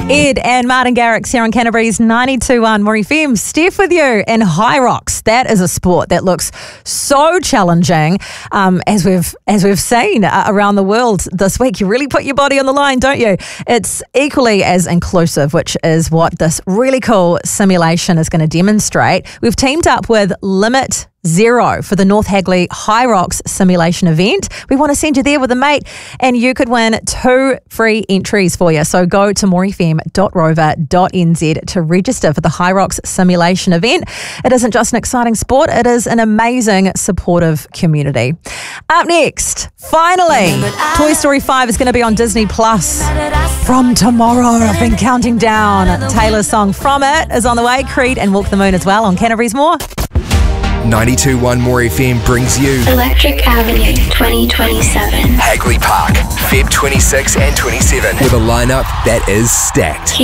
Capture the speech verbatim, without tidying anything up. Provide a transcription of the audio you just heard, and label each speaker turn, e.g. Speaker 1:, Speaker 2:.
Speaker 1: Ed and Martin Garrix here on Canterbury's ninety-two point one More F M. Steph with you in High Rocks. That is a sport that looks so challenging, um, as we've as we've seen uh, around the world this week. You really put your body on the line, don't you? It's equally as inclusive, which is what this really cool simulation is going to demonstrate. We've teamed up with Limit Zero for the North Hagley High Rocks simulation event. We want to send you there with a mate, and you could win two free entries for you. So go to more f m dot rover dot n z to register for the High Rocks simulation event. It isn't just an exciting sport, it is an amazing, supportive community. Up next, finally, Toy Story five is going to be on Disney Plus from tomorrow. I've been counting down. Taylor's song From It is on the way. Creed and Walk the Moon as well on Canterbury's More.
Speaker 2: ninety-two point one More F M brings you
Speaker 3: Electric Avenue twenty twenty-seven.
Speaker 2: Hagley Park, February twenty-sixth and twenty-seventh, with a lineup that is stacked.